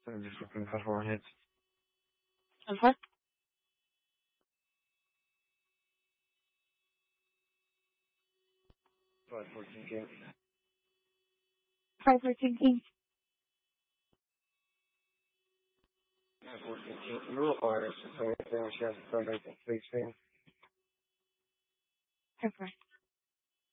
I'm just looking for foreheads. And what? 514 King. 514 King. 514 King. Rule fires. So anything she has to start, I think, please, Okay.